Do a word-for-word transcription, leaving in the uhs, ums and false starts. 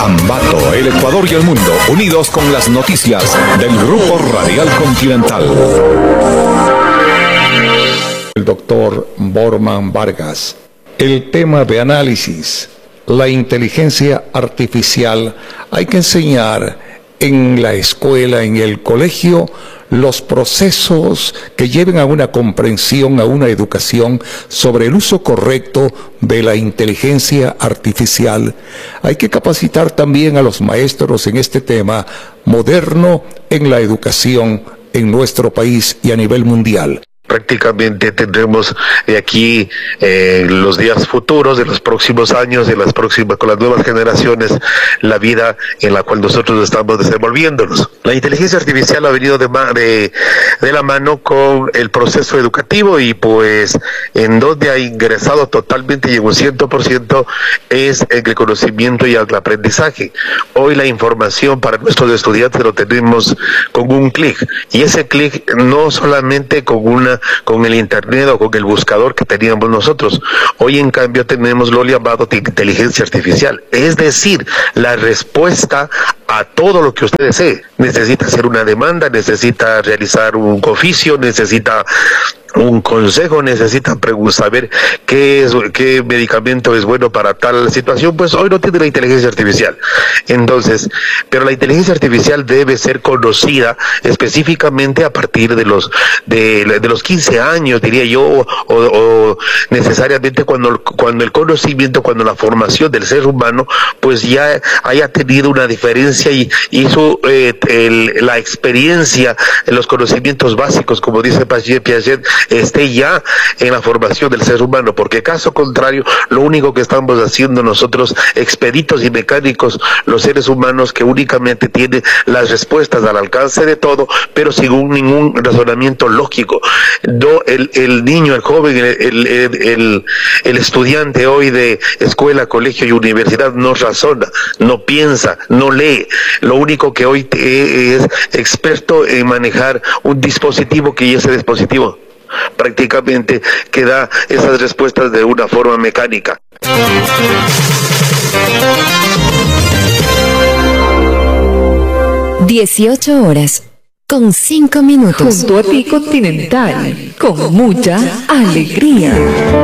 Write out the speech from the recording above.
Ambato, el Ecuador y el mundo, unidos con las noticias del Grupo Radial Continental. El doctor Borman Vargas. El tema de análisis, la inteligencia artificial. Hay que enseñar en la escuela, en el colegio, los procesos que lleven a una comprensión, a una educación sobre el uso correcto de la inteligencia artificial. Hay que capacitar también a los maestros en este tema moderno en la educación en nuestro país y a nivel mundial. Prácticamente tendremos eh, aquí eh, los días futuros de los próximos años, de las próximas, con las nuevas generaciones, la vida en la cual nosotros estamos desenvolviéndonos. La inteligencia artificial ha venido de, de, de la mano con el proceso educativo y pues en donde ha ingresado totalmente y en un cien por ciento es en el conocimiento y el aprendizaje. Hoy la información para nuestros estudiantes lo tenemos con un clic, y ese clic no solamente con una con el internet o con el buscador que teníamos nosotros. Hoy en cambio tenemos lo llamado de inteligencia artificial, es decir, la respuesta a todo lo que usted desee. Necesita hacer una demanda, necesita realizar un oficio, necesita un consejo, necesita saber qué es, qué medicamento es bueno para tal situación. Pues hoy no tiene la inteligencia artificial. Entonces, pero la inteligencia artificial debe ser conocida específicamente a partir de los de, de los quince años, diría yo, o, o necesariamente cuando cuando el conocimiento, cuando la formación del ser humano pues ya haya tenido una diferencia y, y su eh, el, la experiencia, los conocimientos básicos, como dice Piaget, esté ya en la formación del ser humano, porque caso contrario, lo único que estamos haciendo nosotros, expeditos y mecánicos, los seres humanos que únicamente tienen las respuestas al alcance de todo, pero sin un, ningún razonamiento lógico. No, el, el niño, el joven, el, el, el, el estudiante hoy de escuela, colegio y universidad no razona, no piensa, no lee. Lo único que hoy es experto en manejar un dispositivo, que ese dispositivo prácticamente que da esas respuestas de una forma mecánica. dieciocho horas con cinco minutos. Junto a ti, Continental, con mucha alegría.